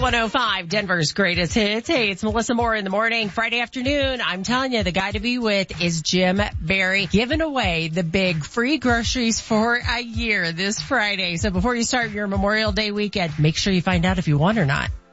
105, Denver's greatest hits. Hey, it's Melissa Moore in the morning. Friday afternoon, I'm telling you, the guy to be with is Jim Barry, giving away the big free groceries for a year this Friday. So before you start your Memorial Day weekend, make sure you find out if you won or not.